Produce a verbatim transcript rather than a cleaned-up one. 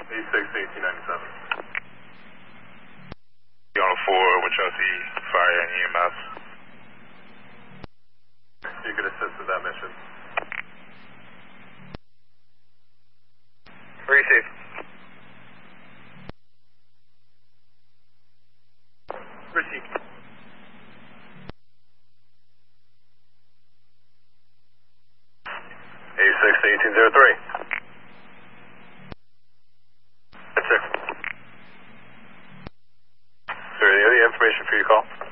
eighty-six, eighteen ninety-seven. On four, Winchelsea Fire and E M S. You could assist with that mission. Receive. Receive. eighty-six, eighteen oh three. That's it. Sir, any other information for your call?